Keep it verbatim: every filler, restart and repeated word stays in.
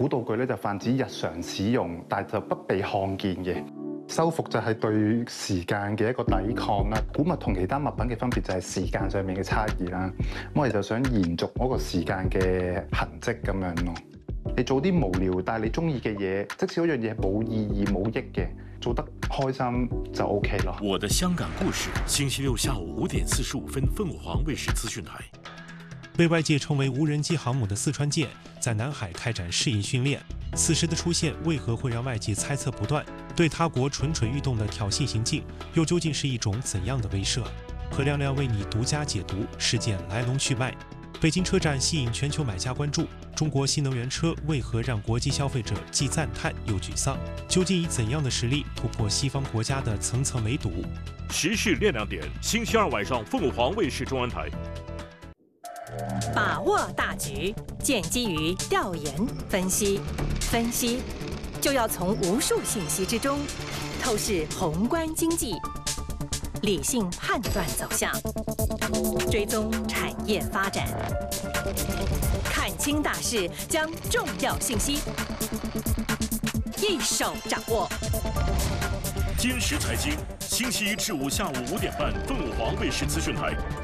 古道具咧就泛指日常使用，但就不被看見嘅。修復就係對時間嘅一個抵抗啦。古物同其他物品嘅分別就係時間上面嘅差異啦。咁我哋就想延續嗰個時間嘅痕跡咁樣咯。你做啲無聊但係你中意嘅嘢，即使嗰樣嘢冇意義冇益嘅，做得開心就 OK 咯。 我的香港故事，星期六下午五點四十五分，鳳凰衛視資訊台。 被外界稱為無人機航母的四川艦，在南海開展試驗訓練。此時的出現，為何會讓外界猜測不斷？對他國蠢蠢欲動的挑釁行徑，又究竟是一種怎樣的威懾？何亮亮為你獨家解讀事件來龍去脈。北京車展吸引全球買家關注，中國新能源車為何讓國際消費者既讚嘆又沮喪？究竟以怎樣的實力突破西方國家的層層圍堵？ 時事亮亮點，星期二晚上鳳凰衛視中文台。 把握大局，建基於調研分析，分析就要從無數信息之中透視宏觀經濟，理性判斷走向，追蹤產業發展，看清大勢，將重要信息一手掌握。 今時財經，星期一至五下午五點半，鳳凰衛視資訊台。